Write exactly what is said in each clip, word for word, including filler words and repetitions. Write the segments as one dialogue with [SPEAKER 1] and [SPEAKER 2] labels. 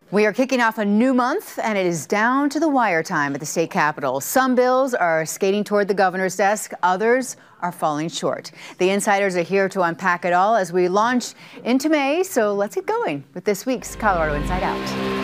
[SPEAKER 1] We are kicking off a new month, and it is down to the wire time at the state capitol. Some bills are skating toward the governor's desk, others are falling short. The insiders are here to unpack it all as we launch into May, so let's get going with this week's Colorado Inside Out.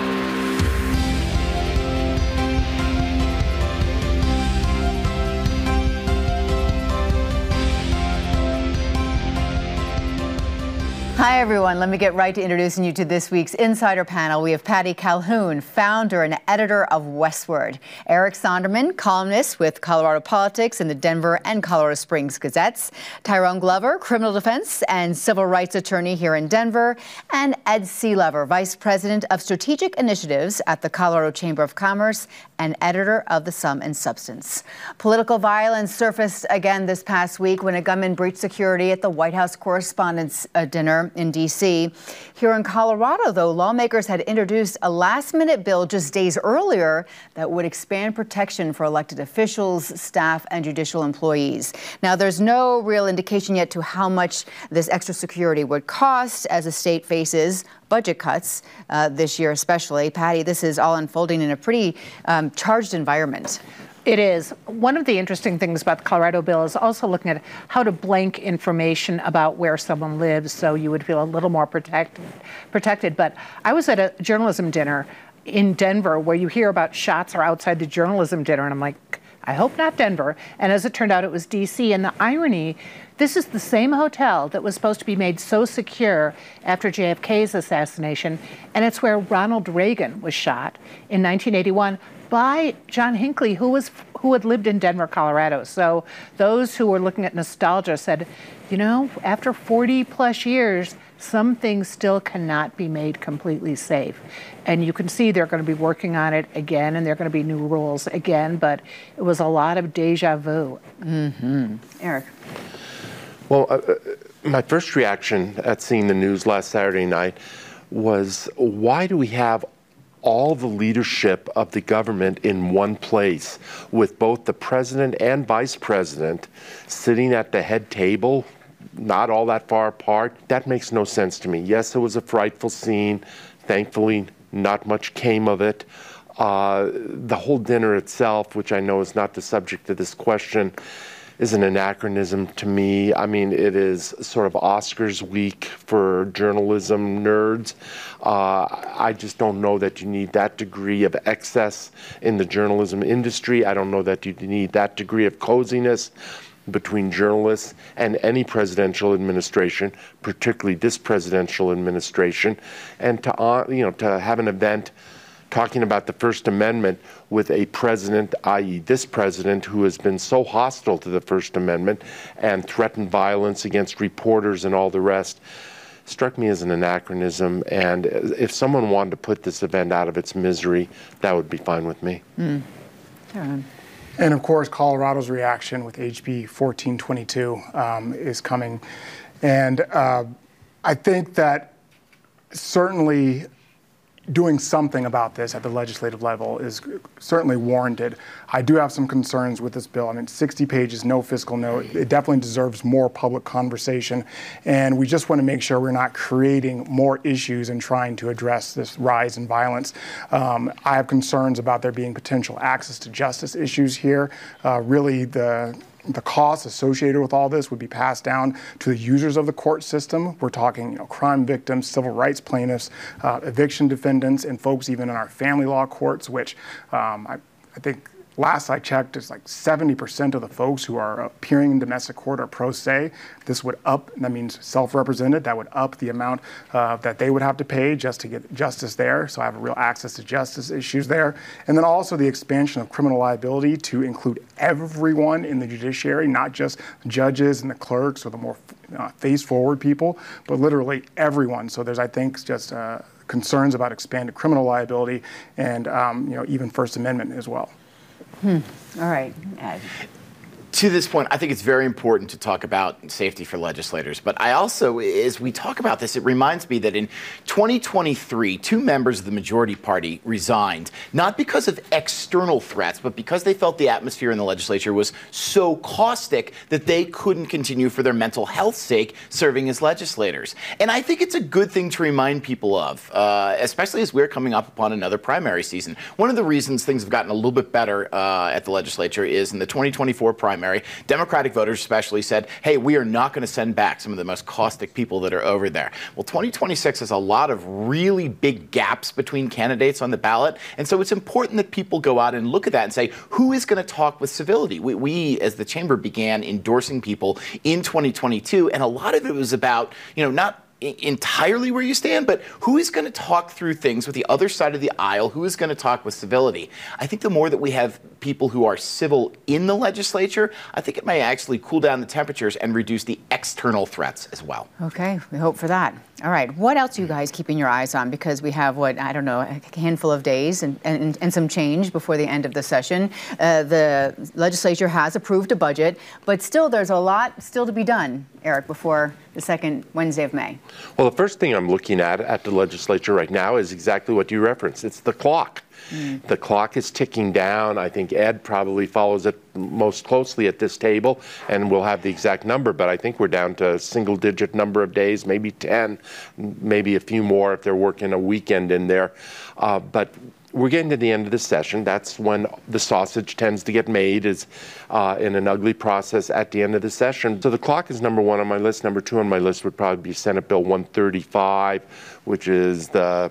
[SPEAKER 1] Hi, everyone. Let me get right to introducing you to this week's Insider panel. We have Patty Calhoun, founder and editor of Westward. Eric Sonderman, columnist with Colorado Politics and the Denver and Colorado Springs Gazettes. Tyrone Glover, criminal defense and civil rights attorney here in Denver. And Ed Seelever, vice president of strategic initiatives at the Colorado Chamber of Commerce and editor of the Sum and Substance. Political violence surfaced again this past week when a gunman breached security at the White House Correspondents' uh, Dinner in D C. Here in Colorado, though, lawmakers had introduced a last-minute bill just days earlier that would expand protection for elected officials, staff, and judicial employees. Now, there's no real indication yet to how much this extra security would cost as the state faces budget cuts uh, this year especially. Patty, this is all unfolding in a pretty um, charged environment.
[SPEAKER 2] It is. One of the interesting things about the Colorado bill is also looking at how to blank information about where someone lives so you would feel a little more protected. protected. But I was at a journalism dinner in Denver where you hear about shots are outside the journalism dinner, and I'm like, I hope not Denver. And as it turned out, it was D C. And the irony, this is the same hotel that was supposed to be made so secure after J F K's assassination, and it's where Ronald Reagan was shot in nineteen eighty-one. By John Hinckley, who was who had lived in Denver, Colorado. So those who were looking at nostalgia said, you know, after forty plus years, some things still cannot be made completely safe. And you can see they're going to be working on it again, and there are going to be new rules again, but it was a lot of deja vu.
[SPEAKER 1] Mm-hmm. Eric.
[SPEAKER 3] Well, uh, my first reaction at seeing the news last Saturday night was, why do we have all the leadership of the government in one place, with both the president and vice president sitting at the head table, not all that far apart? That makes no sense to me. Yes, it was a frightful scene. Thankfully, not much came of it. Uh, the whole dinner itself, which I know is not the subject of this question, is an anachronism to me. I mean, it is sort of Oscars week for journalism nerds. Uh, I just don't know that you need that degree of excess in the journalism industry. I don't know that you need that degree of coziness between journalists and any presidential administration, particularly this presidential administration. And to, uh, you know, to have an event talking about the First Amendment with a president, that is this president, who has been so hostile to the First Amendment and threatened violence against reporters and all the rest, struck me as an anachronism. And if someone wanted to put this event out of its misery, that would be fine with me.
[SPEAKER 1] Mm.
[SPEAKER 4] And of course, Colorado's reaction with H B fourteen twenty-two um, is coming. And uh, I think that certainly doing something about this at the legislative level is certainly warranted. I do have some concerns with this bill. I mean, sixty pages, no fiscal note. It definitely deserves more public conversation. And we just want to make sure we're not creating more issues and trying to address this rise in violence. Um, I have concerns about there being potential access to justice issues here. Uh, really, the The costs associated with all this would be passed down to the users of the court system. We're talking, you know, crime victims, civil rights plaintiffs, uh, eviction defendants, and folks even in our family law courts, which um, I, I think last I checked, it's like seventy percent of the folks who are appearing in domestic court are pro se. This would up, that means self-represented, that would up the amount uh, that they would have to pay just to get justice there. So I have a real access to justice issues there. And then also the expansion of criminal liability to include everyone in the judiciary, not just judges and the clerks or the more uh, face-forward people, but literally everyone. So there's, I think, just uh, concerns about expanded criminal liability and um, you know, even First Amendment as well.
[SPEAKER 1] Hmm. All right, Ed.
[SPEAKER 5] To this point, I think it's very important to talk about safety for legislators. But I also, as we talk about this, it reminds me that in twenty twenty-three, two members of the majority party resigned, not because of external threats, but because they felt the atmosphere in the legislature was so caustic that they couldn't continue for their mental health's sake serving as legislators. And I think it's a good thing to remind people of, uh, especially as we're coming up upon another primary season. One of the reasons things have gotten a little bit better uh, at the legislature is in the twenty twenty-four primary, Democratic voters especially said, hey, we are not going to send back some of the most caustic people that are over there. Well, twenty twenty-six has a lot of really big gaps between candidates on the ballot. And so it's important that people go out and look at that and say, who is going to talk with civility? We, we, as the chamber, began endorsing people in twenty twenty-two. And a lot of it was about, you know, not entirely where you stand, but who is going to talk through things with the other side of the aisle? Who is going to talk with civility? I think the more that we have people who are civil in the legislature, I think it may actually cool down the temperatures and reduce the external threats as well.
[SPEAKER 1] Okay, we hope for that. All right, what else are you guys keeping your eyes on? Because we have, what, I don't know, a handful of days and, and, and some change before the end of the session. Uh, the legislature has approved a budget, but still there's a lot still to be done, Eric, before the second Wednesday of May.
[SPEAKER 3] Well, the first thing I'm looking at at the legislature right now is exactly what you referenced. It's the clock. Mm. The clock is ticking down. I think Ed probably follows it most closely at this table, and we'll have the exact number, but I think we're down to a single-digit number of days, maybe ten, maybe a few more if they're working a weekend in there. Uh, but we're getting to the end of the session. That's when the sausage tends to get made, is uh, in an ugly process at the end of the session. So the clock is number one on my list. Number two on my list would probably be Senate Bill one thirty-five, which is the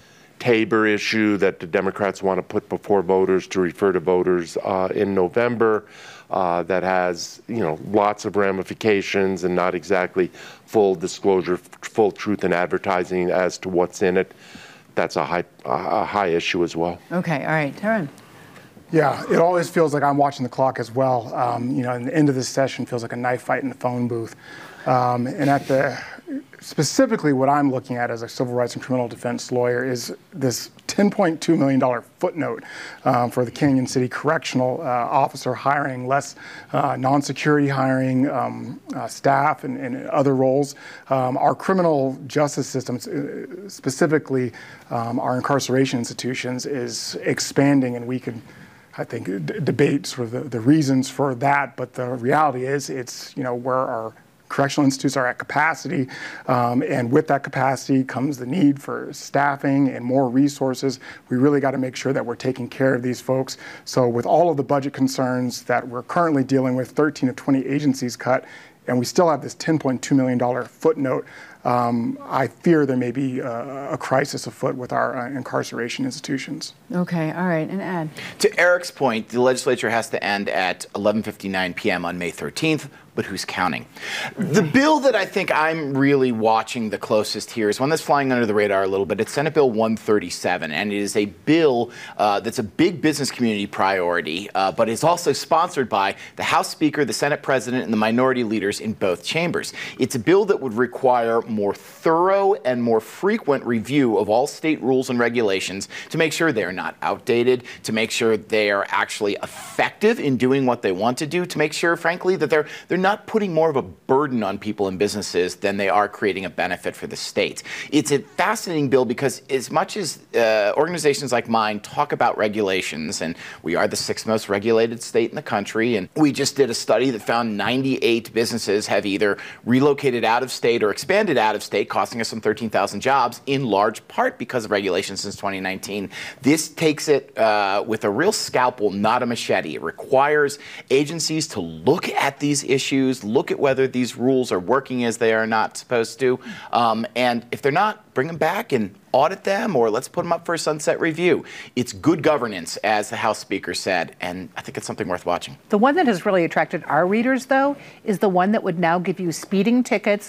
[SPEAKER 3] Tabor issue that the Democrats want to put before voters to refer to voters uh, in November. Uh, that has, you know, lots of ramifications and not exactly full disclosure, full truth in advertising as to what's in it. That's a high, a high issue as well.
[SPEAKER 1] Okay, all right, Taryn.
[SPEAKER 4] Yeah, it always feels like I'm watching the clock as well. Um, you know, and the end of this session feels like a knife fight in the phone booth. Um, and at the specifically, what I'm looking at as a civil rights and criminal defense lawyer is this ten point two million dollars footnote um, for the Canyon City Correctional uh, Officer hiring, less uh, non-security hiring, um, uh, staff, and, and other roles. Um, our criminal justice systems, uh, specifically um, our incarceration institutions, is expanding, and we could, I think, d- debate sort of the, the reasons for that. But the reality is, it's, you know, where our correctional institutes are at capacity, um, and with that capacity comes the need for staffing and more resources. We really got to make sure that we're taking care of these folks. So with all of the budget concerns that we're currently dealing with, thirteen of twenty agencies cut, and we still have this ten point two million dollars footnote, um, I fear there may be a, a crisis afoot with our uh, incarceration institutions.
[SPEAKER 1] Okay, all right, and Ed.
[SPEAKER 5] To Eric's point, the legislature has to end at eleven fifty-nine p.m. on May thirteenth. But who's counting? The bill that I think I'm really watching the closest here is one that's flying under the radar a little bit. It's Senate Bill one thirty-seven, and it is a bill uh, that's a big business community priority, uh, but it's also sponsored by the House Speaker, the Senate President, and the minority leaders in both chambers. It's a bill that would require more thorough and more frequent review of all state rules and regulations to make sure they're not outdated, to make sure they are actually effective in doing what they want to do, to make sure, frankly, that they're they're not putting more of a burden on people and businesses than they are creating a benefit for the state. It's a fascinating bill because as much as uh, organizations like mine talk about regulations, and we are the sixth most regulated state in the country, and we just did a study that found ninety-eight businesses have either relocated out of state or expanded out of state, costing us some thirteen thousand jobs, in large part because of regulations since twenty nineteen. This takes it uh, with a real scalpel, not a machete. It requires agencies to look at these issues, look at whether these rules are working as they are not supposed to. Um, and if they're not, bring them back and audit them, or let's put them up for a sunset review. It's good governance, as the House Speaker said, and I think it's something worth watching.
[SPEAKER 2] The one that has really attracted our readers, though, is the one that would now give you speeding tickets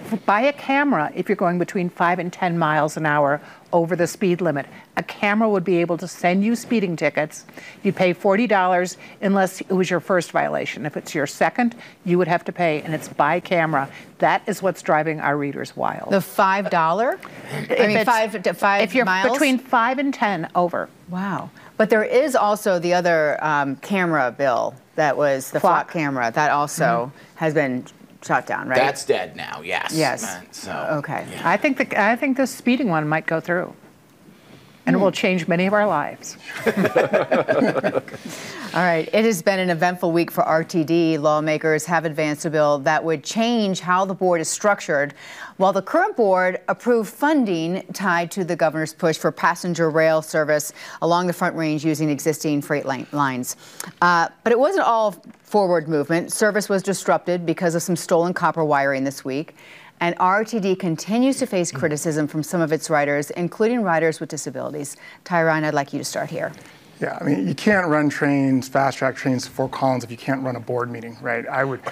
[SPEAKER 2] Buy a camera if you're going between five and ten miles an hour over the speed limit. A camera would be able to send you speeding tickets. You'd pay forty dollars unless it was your first violation. If it's your second, you would have to pay, and it's by camera. That is what's driving our readers wild.
[SPEAKER 1] The five dollars? I mean, five to five
[SPEAKER 2] If you're
[SPEAKER 1] miles?
[SPEAKER 2] between five and ten over.
[SPEAKER 1] Wow. But there is also the other um, camera bill that was the flock,
[SPEAKER 2] Flock.
[SPEAKER 1] camera. That also mm-hmm. has been shot down, right?
[SPEAKER 5] That's dead now, yes.
[SPEAKER 1] Yes.
[SPEAKER 5] Uh, so,
[SPEAKER 1] okay.
[SPEAKER 5] Yeah.
[SPEAKER 2] I think the I think the speeding one might go through, and
[SPEAKER 1] mm.
[SPEAKER 2] it will change many of our lives.
[SPEAKER 1] All right. It has been an eventful week for R T D. Lawmakers have advanced a bill that would change how the board is structured, while the current board approved funding tied to the governor's push for passenger rail service along the Front Range using existing freight line, lines. Uh, but it wasn't all forward movement. Service was disrupted because of some stolen copper wiring this week. And R T D continues to face criticism from some of its riders, including riders with disabilities. Tyron, I'd like you to start here.
[SPEAKER 4] Yeah, I mean, you can't run trains, fast-track trains to Fort Collins if you can't run a board meeting, right? I would,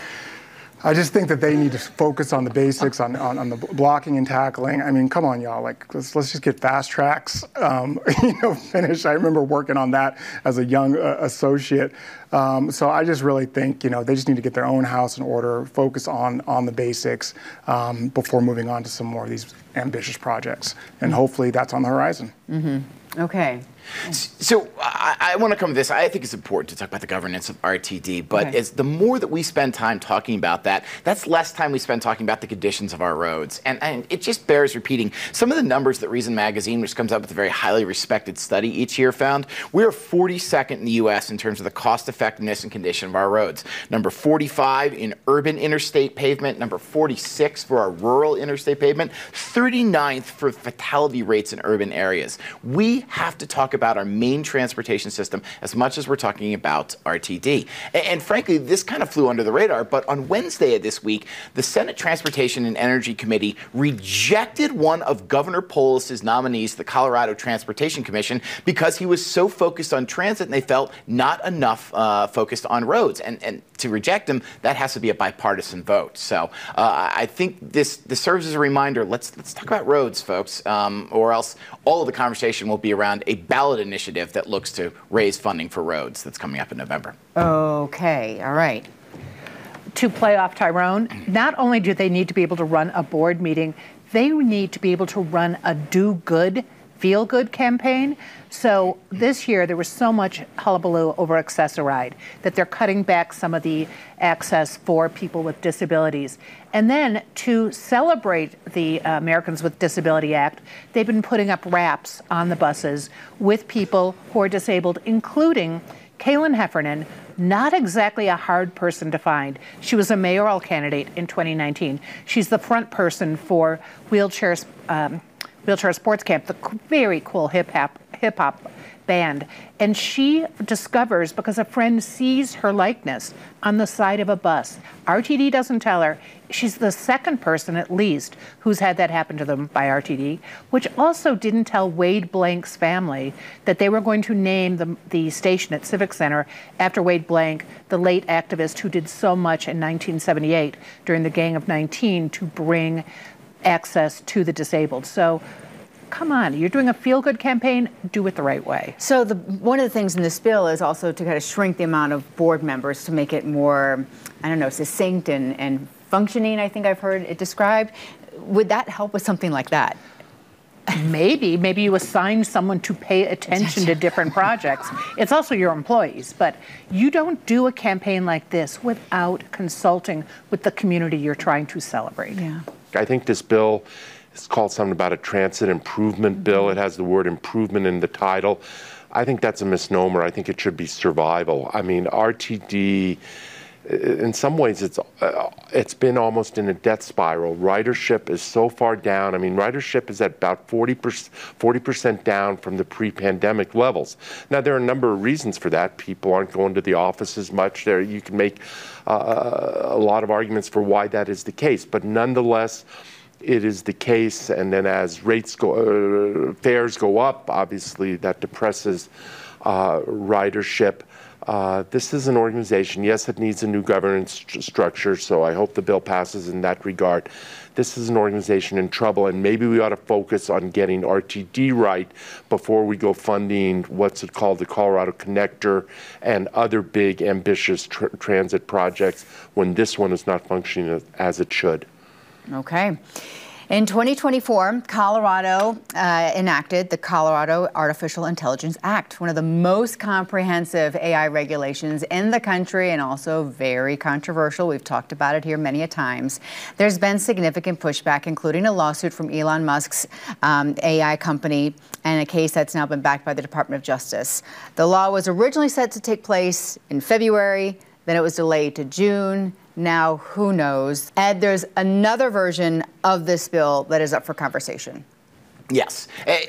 [SPEAKER 4] I just think that they need to focus on the basics, on, on, on the blocking and tackling. I mean, come on, y'all, like, let's, let's just get fast tracks, um, you know, finished. I remember working on that as a young uh, associate. Um, so I just really think, you know, they just need to get their own house in order, focus on, on the basics um, before moving on to some more of these ambitious projects. And hopefully that's on the horizon.
[SPEAKER 1] Mm-hmm. Okay.
[SPEAKER 5] So I, I want to come to this. I think it's important to talk about the governance of R T D, but
[SPEAKER 1] okay.
[SPEAKER 5] as the more that we spend time talking about that, that's less time we spend talking about the conditions of our roads. And, and it just bears repeating. Some of the numbers that Reason Magazine, which comes out with a very highly respected study each year, found we're forty-second in the U S in terms of the cost effectiveness and condition of our roads. Number forty-five in urban interstate pavement, number forty-six for our rural interstate pavement, thirty-ninth for fatality rates in urban areas. We have to talk about about our main transportation system as much as we're talking about R T D. And, and frankly, this kind of flew under the radar, but on Wednesday of this week, the Senate Transportation and Energy Committee rejected one of Governor Polis's nominees to the Colorado Transportation Commission because he was so focused on transit and they felt not enough uh, focused on roads. And, and to reject him, that has to be a bipartisan vote. So uh, I think this, this serves as a reminder, let's, let's talk about roads, folks, um, or else all of the conversation will be around a ballot initiative that looks to raise funding for roads that's coming up in November.
[SPEAKER 1] Okay, all right.
[SPEAKER 2] To play off Tyrone, not only do they need to be able to run a board meeting, they need to be able to run a do-good, feel-good campaign. So this year there was so much hullabaloo over Access-a-Ride that they're cutting back some of the access for people with disabilities. And then to celebrate the uh, Americans with Disability Act, they've been putting up wraps on the buses with people who are disabled, including Kaylin Heffernan, not exactly a hard person to find. She was a mayoral candidate in twenty nineteen. She's the front person for Wheelchair, um, Wheelchair Sports Camp, the very cool hip hop hip hop band. And she discovers, because a friend sees her likeness on the side of a bus. R T D doesn't tell her. She's the second person, at least, who's had that happen to them by R T D, which also didn't tell Wade Blank's family that they were going to name the, the station at Civic Center after Wade Blank, the late activist who did so much in nineteen seventy-eight during the Gang of nineteen to bring access to the disabled. So come on, you're doing a feel-good campaign, do it the right way.
[SPEAKER 1] So the, one of the things in this bill is also to kind of shrink the amount of board members to make it more, I don't know, succinct and, and functioning, I think I've heard it described. Would that help with something like that?
[SPEAKER 2] Maybe. Maybe you assign someone to pay attention to different projects. It's also your employees, but you don't do a campaign like this without consulting with the community you're trying to celebrate.
[SPEAKER 1] Yeah.
[SPEAKER 3] I think this bill is called something about a transit improvement mm-hmm. bill. It has the word improvement in the title. I think that's a misnomer. I think it should be survival. I mean, R T D, in some ways, it's uh, it's been almost in a death spiral. Ridership is so far down. I mean, ridership is at about forty percent down from the pre-pandemic levels. Now, there are a number of reasons for that. People aren't going to the office as much. There, you can make uh, a lot of arguments for why that is the case, but nonetheless, it is the case. And then as rates go, uh, fares go up, obviously that depresses uh, ridership. Uh, this is an organization, yes, it needs a new governance st- structure, so I hope the bill passes in that regard. This is an organization in trouble, and maybe we ought to focus on getting R T D right before we go funding what's it called, the Colorado Connector and other big, ambitious tr- transit projects when this one is not functioning as, as it should.
[SPEAKER 1] Okay. In twenty twenty-four, Colorado uh, enacted the Colorado Artificial Intelligence Act, one of the most comprehensive A I regulations in the country and also very controversial. We've talked about it here many a times. There's been significant pushback, including a lawsuit from Elon Musk's um, A I company and a case that's now been backed by the Department of Justice. The law was originally set to take place in February, then it was delayed to June. Now, who knows? Ed, there's another version of this bill that is up for conversation.
[SPEAKER 5] Yes.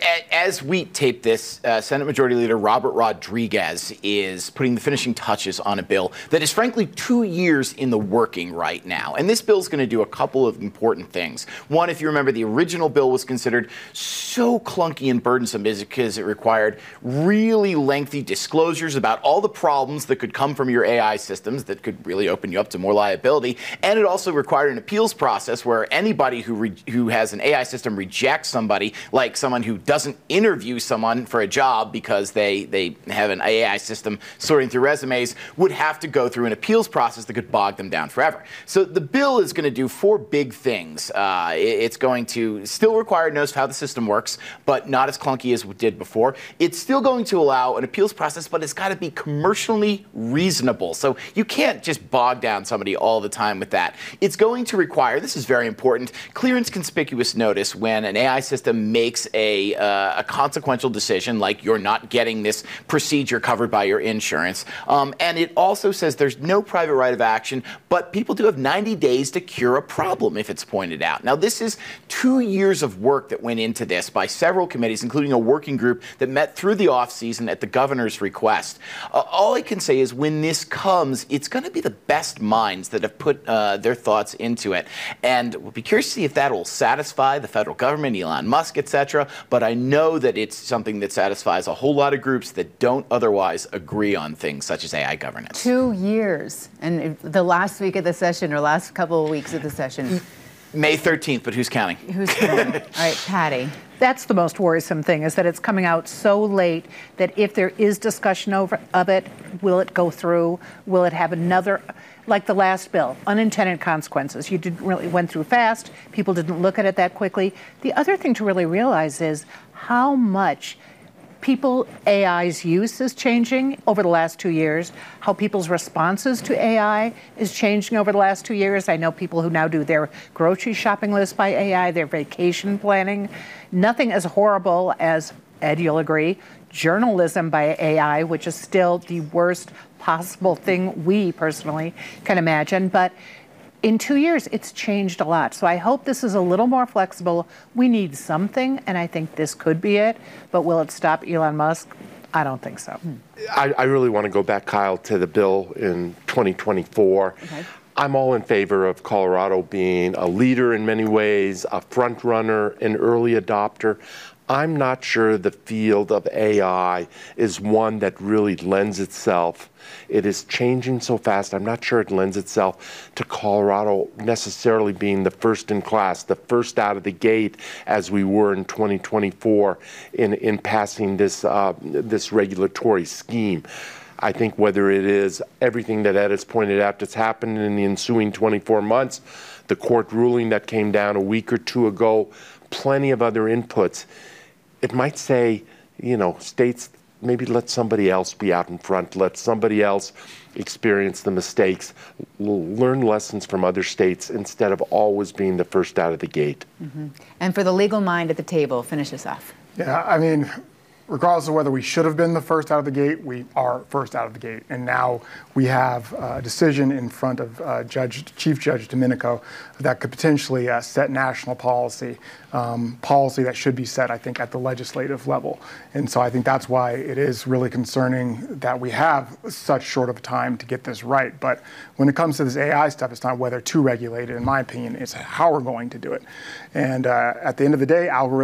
[SPEAKER 5] As we tape this, uh, Senate Majority Leader Robert Rodriguez is putting the finishing touches on a bill that is frankly two years in the working right now. And this bill is going to do a couple of important things. One, if you remember, the original bill was considered so clunky and burdensome because it required really lengthy disclosures about all the problems that could come from your A I systems that could really open you up to more liability. And it also required an appeals process where anybody who, re- who has an A I system rejects somebody, like someone who doesn't interview someone for a job because they, they have an A I system sorting through resumes, would have to go through an appeals process that could bog them down forever. So the bill is going to do four big things. Uh, it's going to still require notice of how the system works, but not as clunky as we did before. It's still going to allow an appeals process, but it's got to be commercially reasonable. So you can't just bog down somebody all the time with that. It's going to require, this is very important, clear and conspicuous notice when an A I system makes makes a, uh, a consequential decision, like you're not getting this procedure covered by your insurance. Um, and it also says there's no private right of action, but people do have ninety days to cure a problem if it's pointed out. Now, this is two years of work that went into this by several committees, including a working group that met through the offseason at the governor's request. Uh, all I can say is when this comes, it's going to be the best minds that have put uh, their thoughts into it. And we'll be curious to see if that will satisfy the federal government, Elon Musk, et cetera. But I know that it's something that satisfies a whole lot of groups that don't otherwise agree on things such as A I governance.
[SPEAKER 1] Two years. And the last week of the session or last couple of weeks of the session.
[SPEAKER 5] May thirteenth, but who's counting?
[SPEAKER 1] Who's counting? All right, Patty.
[SPEAKER 2] That's the most worrisome thing, is that it's coming out so late that if there is discussion over of it, will it go through? Will it have another, like the last bill, unintended consequences? You didn't really went through fast. People didn't look at it that quickly. The other thing to really realize is how much people, A I's use is changing over the last two years, how people's responses to A I is changing over the last two years. I know people who now do their grocery shopping list by A I, their vacation planning. Nothing as horrible as, Ed, you'll agree, journalism by A I, which is still the worst possible thing we personally can imagine. But in two years, it's changed a lot. So I hope this is a little more flexible. We need something, and I think this could be it. But will it stop Elon Musk? I don't think so.
[SPEAKER 3] I, I really want to go back, Kyle, to the bill in twenty twenty-four. Okay. I'm all in favor of Colorado being a leader in many ways, a front runner, an early adopter. I'm not sure the field of A I is one that really lends itself. It is changing so fast. I'm not sure it lends itself to Colorado necessarily being the first in class, the first out of the gate, as we were in twenty twenty-four in, in passing this, uh, this regulatory scheme. I think whether it is everything that Ed has pointed out that's happened in the ensuing twenty-four months, the court ruling that came down a week or two ago, plenty of other inputs. It might say, you know, states, maybe let somebody else be out in front, let somebody else experience the mistakes, learn lessons from other states instead of always being the first out of the gate.
[SPEAKER 1] Mm-hmm. And for the legal mind at the table, finish us off.
[SPEAKER 4] Yeah, I mean, regardless of whether we should have been the first out of the gate, we are first out of the gate. And now we have a decision in front of uh, Judge, Chief Judge Domenico that could potentially uh, set national policy, um, policy that should be set, I think, at the legislative level. And so I think that's why it is really concerning that we have such short of a time to get this right. But when it comes to this A I stuff, it's not whether to regulate it, in my opinion, it's how we're going to do it. And uh, at the end of the day, algorithmic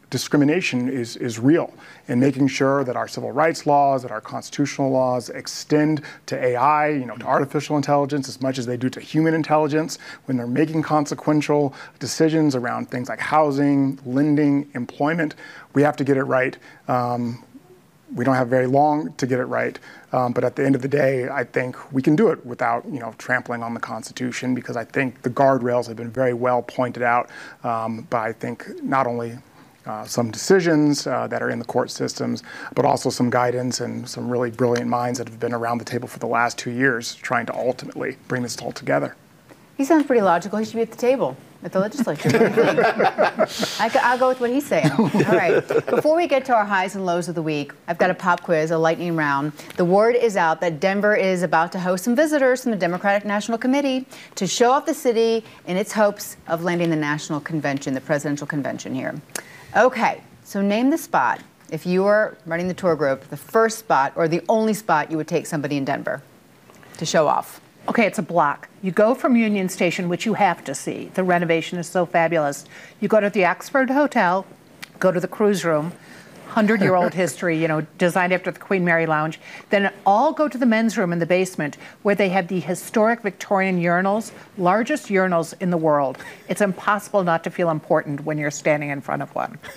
[SPEAKER 4] discrimination is, is real, and making sure that our civil rights laws, that our constitutional laws extend to A I, you know, to artificial intelligence as much as they do to human intelligence when they're making consequential decisions around things like housing, lending, employment. We have to get it right. Um, we don't have very long to get it right, um, but at the end of the day, I think we can do it without, you know, trampling on the Constitution, because I think the guardrails have been very well pointed out um, by, I think, not only Uh, some decisions uh, that are in the court systems, but also some guidance and some really brilliant minds that have been around the table for the last two years trying to ultimately bring this all together.
[SPEAKER 1] He sounds pretty logical. He should be at the table at the legislature. What do you think? I, I'll go with what he's saying. All right. Before we get to our highs and lows of the week, I've got a pop quiz, a lightning round. The word is out that Denver is about to host some visitors from the Democratic National Committee to show off the city in its hopes of landing the national convention, the presidential convention here. Okay, so name the spot, if you were running the tour group, the first spot or the only spot you would take somebody in Denver to show off.
[SPEAKER 2] Okay, it's a block. You go from Union Station, which you have to see. The renovation is so fabulous. You go to the Oxford Hotel, go to the cruise room, hundred-year-old history, you know, designed after the Queen Mary Lounge. Then all go to the men's room in the basement, where they have the historic Victorian urinals, largest urinals in the world. It's impossible not to feel important when you're standing in front of one.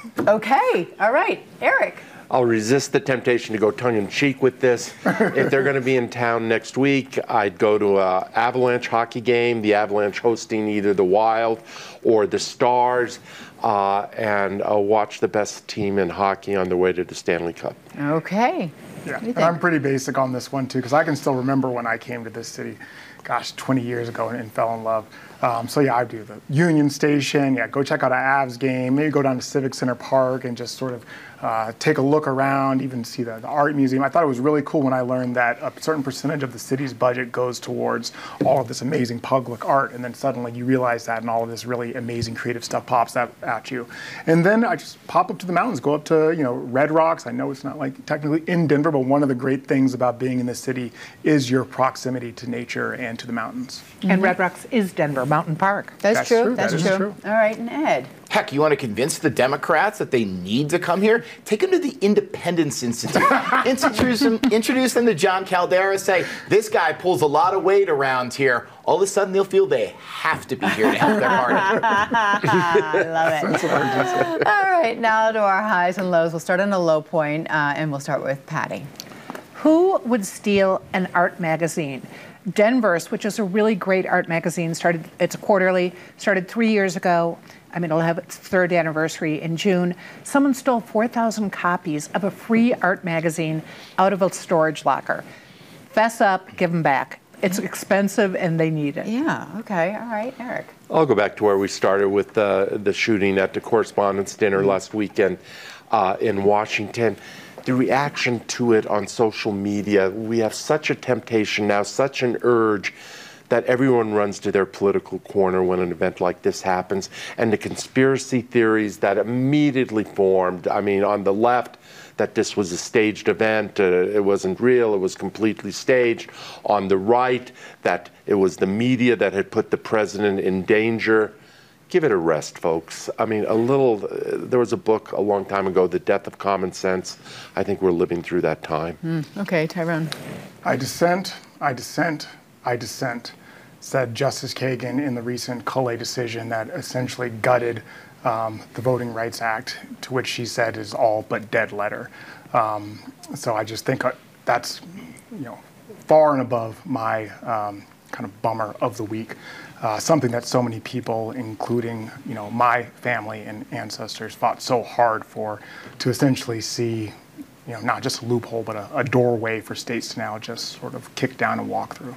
[SPEAKER 1] Okay, all right. Eric.
[SPEAKER 3] I'll resist the temptation to go tongue-in-cheek with this. If they're going to be in town next week, I'd go to an Avalanche hockey game, the Avalanche hosting either the Wild or the Stars, uh, and I'll watch the best team in hockey on their way to the Stanley Cup.
[SPEAKER 1] Okay.
[SPEAKER 4] Yeah, and I'm pretty basic on this one, too, because I can still remember when I came to this city, gosh, twenty years ago, and, and fell in love. Um, so, yeah, I do the Union Station. Yeah, go check out an Avs game. Maybe go down to Civic Center Park and just sort of uh, take a look around, even see the, the art museum. I thought it was really cool when I learned that a certain percentage of the city's budget goes towards all of this amazing public art, and then suddenly you realize that and all of this really amazing creative stuff pops up at you. And then I just pop up to the mountains, go up to, you know, Red Rocks. I know it's not like technically in Denver, but one of the great things about being in this city is your proximity to nature and to the mountains.
[SPEAKER 2] Mm-hmm. And Red Rocks is Denver, Mountain Park.
[SPEAKER 1] That's,
[SPEAKER 4] That's
[SPEAKER 1] true.
[SPEAKER 4] true.
[SPEAKER 1] That's
[SPEAKER 4] That is
[SPEAKER 1] true.
[SPEAKER 4] true.
[SPEAKER 1] All right, and Ed.
[SPEAKER 5] Heck, you want to convince the Democrats that they need to come here? Take them to the Independence Institute. introduce, them, introduce them to John Caldera. Say, this guy pulls a lot of weight around here. All of a sudden, they'll feel they have to be here to help their party.
[SPEAKER 1] I love it.
[SPEAKER 4] That's what I just said.
[SPEAKER 1] All right, now to our highs and lows. We'll start on a low point, uh, and we'll start with Patty.
[SPEAKER 2] Who would steal an art magazine? Denver's, which is a really great art magazine, started, it's a quarterly, started three years ago. I mean, it'll have its third anniversary in June. Someone stole four thousand copies of a free art magazine out of a storage locker. Fess up, give them back. It's expensive and they need it.
[SPEAKER 1] Yeah, okay, all right, Eric.
[SPEAKER 3] I'll go back to where we started with uh, the shooting at the Correspondents' Dinner mm-hmm. last weekend uh, in Washington. The reaction to it on social media, we have such a temptation now, such an urge that everyone runs to their political corner when an event like this happens. And the conspiracy theories that immediately formed, I mean, on the left, that this was a staged event, uh, it wasn't real, it was completely staged. On the right, that it was the media that had put the president in danger. Give it a rest, folks. I mean, a little, uh, there was a book a long time ago, The Death of Common Sense. I think we're living through that time.
[SPEAKER 1] Mm, okay, Tyrone.
[SPEAKER 4] I dissent, I dissent, I dissent, said Justice Kagan in the recent Culley decision that essentially gutted um, the Voting Rights Act, to which she said is all but dead letter. Um, so I just think that's, you know, far and above my um, kind of bummer of the week. Uh, something that so many people, including, you know, my family and ancestors, fought so hard for, to essentially see, you know, not just a loophole, but a, a doorway for states to now just sort of kick down and walk through.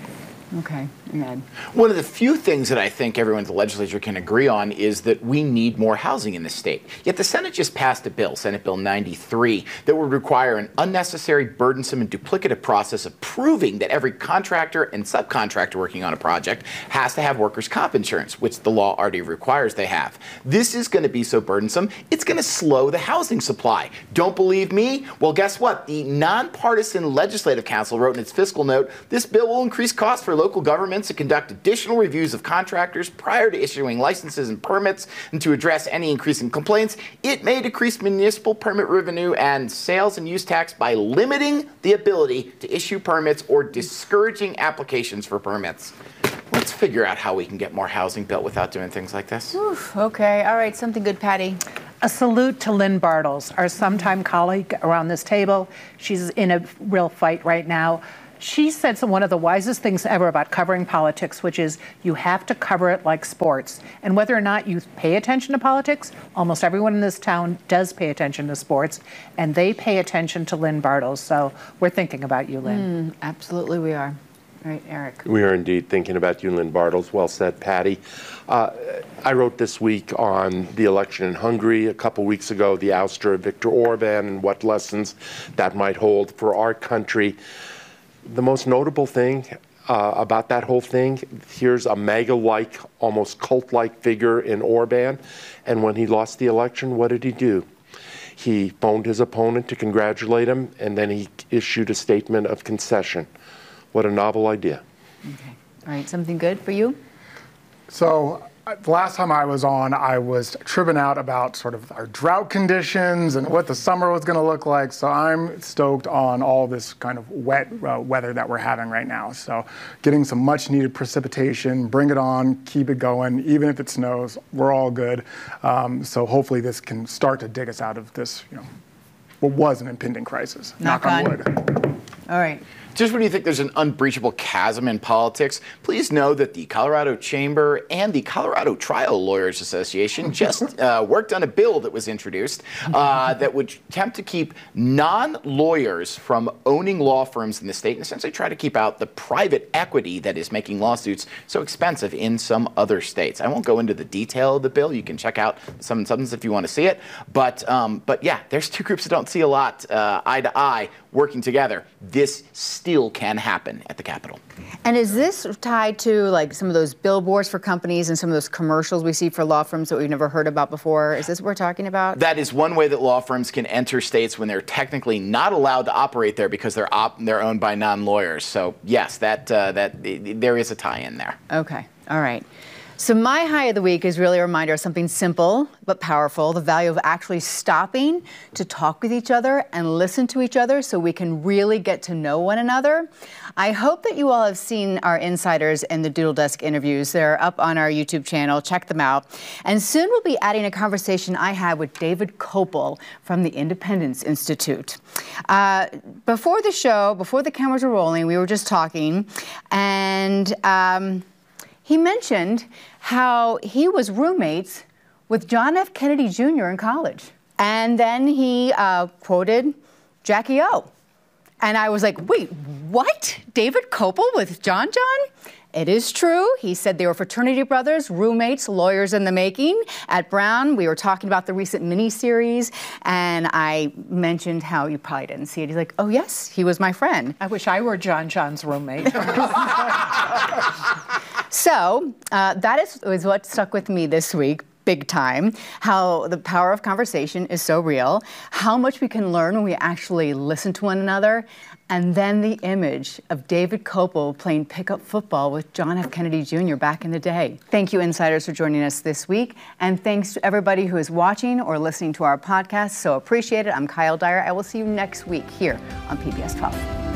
[SPEAKER 1] Okay, Ned.
[SPEAKER 5] One of the few things that I think everyone in the legislature can agree on is that we need more housing in the state. Yet the Senate just passed a bill, Senate Bill ninety-three, that would require an unnecessary, burdensome, and duplicative process of proving that every contractor and subcontractor working on a project has to have workers' comp insurance, which the law already requires they have. This is going to be so burdensome, it's going to slow the housing supply. Don't believe me? Well, guess what? The Nonpartisan Legislative Council wrote in its fiscal note, this bill will increase costs for local governments to conduct additional reviews of contractors prior to issuing licenses and permits, and to address any increasing complaints, it may decrease municipal permit revenue and sales and use tax by limiting the ability to issue permits or discouraging applications for permits. Let's figure out how we can get more housing built without doing things like this.
[SPEAKER 1] Oof, okay, all right, something good, Patty.
[SPEAKER 2] A salute to Lynn Bartels, our sometime colleague around this table. She's in a real fight right now. She said some, one of the wisest things ever about covering politics, which is you have to cover it like sports. And whether or not you pay attention to politics, almost everyone in this town does pay attention to sports, and they pay attention to Lynn Bartels. So we're thinking about you, Lynn.
[SPEAKER 1] Mm, absolutely we are. All right, Eric.
[SPEAKER 3] We are indeed thinking about you, Lynn Bartels. Well said, Patty. Uh, I wrote this week on the election in Hungary, a couple weeks ago, the ouster of Viktor Orban and what lessons that might hold for our country. The most notable thing uh, about that whole thing, here's a MAGA-like, almost cult-like figure in Orban, and when he lost the election, what did he do? He phoned his opponent to congratulate him, and then he issued a statement of concession. What a novel idea.
[SPEAKER 1] Okay. All right, something good for you?
[SPEAKER 4] So uh, the last time I was on, I was tripping out about sort of our drought conditions and what the summer was going to look like. So I'm stoked on all this kind of wet uh, weather that we're having right now. So getting some much needed precipitation, bring it on, keep it going. Even if it snows, we're all good. Um, so hopefully this can start to dig us out of this, you know, what was an impending crisis.
[SPEAKER 1] Knock,
[SPEAKER 4] Knock on
[SPEAKER 1] on
[SPEAKER 4] wood.
[SPEAKER 1] All right.
[SPEAKER 5] Just when you think there's an unbreachable chasm in politics, please know that the Colorado Chamber and the Colorado Trial Lawyers Association just uh, worked on a bill that was introduced uh, that would attempt to keep non-lawyers from owning law firms in the state and essentially try to keep out the private equity that is making lawsuits so expensive in some other states. I won't go into the detail of the bill. You can check out Sum and Substance if you want to see it. But, um, but yeah, there's two groups that don't see a lot uh, eye to eye working together. This still can happen at the Capitol.
[SPEAKER 1] And is this tied to like some of those billboards for companies and some of those commercials we see for law firms that we've never heard about before? Is this what we're talking about?
[SPEAKER 5] That is one way that law firms can enter states when they're technically not allowed to operate there because they're op- they're owned by non-lawyers. So yes, that uh, that there is a tie-in there.
[SPEAKER 1] Okay, all right. So my high of the week is really a reminder of something simple but powerful, the value of actually stopping to talk with each other and listen to each other so we can really get to know one another. I hope that you all have seen our insiders and the Doodle Desk interviews. They're up on our YouTube channel. Check them out. And soon we'll be adding a conversation I had with David Kopel from the Independence Institute. Uh, before the show, before the cameras were rolling, we were just talking, and um, he mentioned how he was roommates with John F. Kennedy Junior in college. And then he uh, quoted Jackie O. And I was like, wait, what? David Kopel with John John? It is true. He said they were fraternity brothers, roommates, lawyers in the making. At Brown, we were talking about the recent miniseries, and I mentioned how you probably didn't see it. He's like, oh, yes, he was my friend.
[SPEAKER 2] I wish I were John John's roommate.
[SPEAKER 1] So uh, that is, is what stuck with me this week, big time, how the power of conversation is so real, how much we can learn when we actually listen to one another, and then the image of David Kopel playing pickup football with John F. Kennedy Junior back in the day. Thank you, insiders, for joining us this week, and thanks to everybody who is watching or listening to our podcast. So appreciate it. I'm Kyle Dyer. I will see you next week here on P B S twelve.